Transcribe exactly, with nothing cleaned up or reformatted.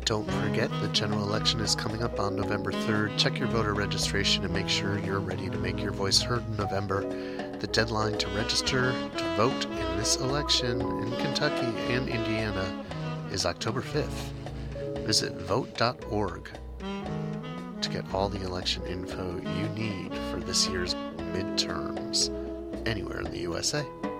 Don't forget, the general election is coming up on November third. Check your voter registration and make sure you're ready to make your voice heard in November. The deadline to register to vote in this election in Kentucky and Indiana is October fifth. Visit vote dot org to get all the election info you need for this year's midterms anywhere in the U S A.